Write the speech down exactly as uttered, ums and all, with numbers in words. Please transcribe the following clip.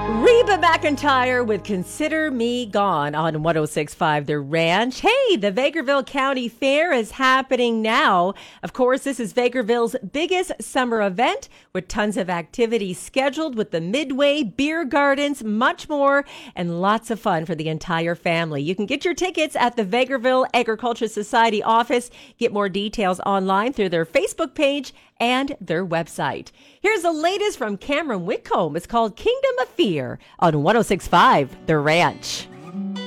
Reba McEntire with Consider Me Gone on one oh six point five The Ranch. Hey, the Vegreville County Fair is happening now. Of course, this is Vegreville's biggest summer event with tons of activities scheduled with the Midway, beer gardens, much more, and lots of fun for the entire family. You can get your tickets at the Vegreville Agriculture Society office. Get more details online through their Facebook page and their website. Here's the latest from Cameron Whitcomb. It's called Kingdom of Fear on one oh six point five The Ranch.